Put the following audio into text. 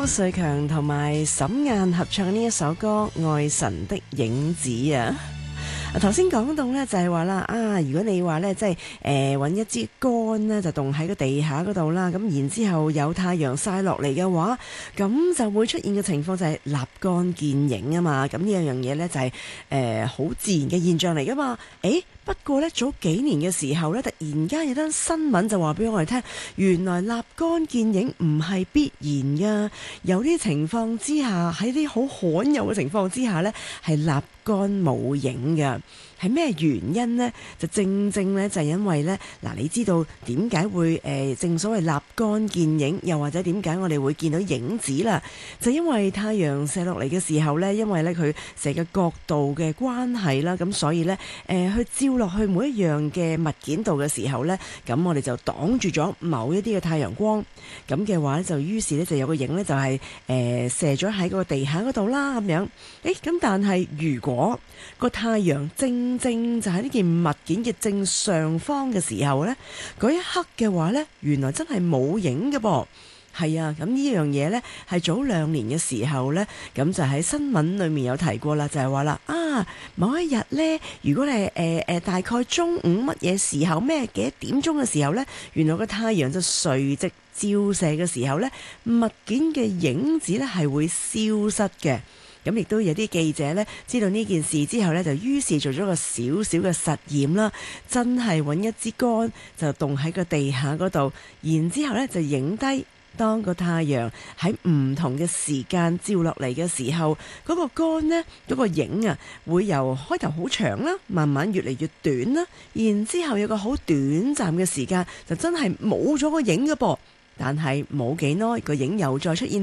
區瑞強同埋沈雁合唱呢一首歌《愛神的影子》啊。頭先講到呢，就係話啦，如果你話呢，即係揾一支竿呢，就棟喺個地下嗰度啦，咁然之後有太陽曬落嚟嘅話，咁就會出現嘅情況就係立竿見影啊嘛。咁呢樣嘢呢，就係好自然嘅現象嚟噶嘛。不過呢，早幾年嘅時候呢，突然間有單新聞就話俾我哋聽，原來立竿見影唔係必然噶，有啲情況之下，喺啲好罕有嘅情況之下呢，係立竿冇影嘅。係咩原因呢？就正呢，就係因為呢，嗱，你知道點解會正所謂立竿見影，又或者點解我哋會見到影子啦？就因為太陽射落嚟嘅時候呢，因為呢，佢射嘅角度嘅關係啦，咁所以呢，去照落去每一樣嘅物件度嘅時候呢，咁我哋就擋住咗某一啲嘅太陽光，咁嘅話呢，就於是呢，就有個影呢，就係射咗喺個地下嗰度啦，咁樣。咁但係如果個太陽正就喺呢件物件嘅正上方嘅時候呢，嗰一刻嘅話呢，原來真係冇影嘅噃。係啊，咁呢樣嘢呢，係早2年嘅時候呢，咁就喺新聞裏面有提過啦，就係話啦，某一日呢，如果你大概中午乜嘢時候咩幾點鐘嘅時候呢，原來個太陽就垂直照射嘅時候呢，物件嘅影子呢係會消失嘅。咁亦都有啲記者呢，知道呢件事之後呢，就於是做咗個小小嘅實驗啦，真係揾一支竿就棟喺個地下嗰度，然之後呢，就影低當個太陽喺唔同嘅時間照落嚟嘅時候，嗰個竿呢，嗰個影啊，會由開頭好長啦，慢慢越嚟越短啦，然之後有個好短暫嘅時間就真係冇咗個影嘅噃，但係冇幾耐個影又再出現。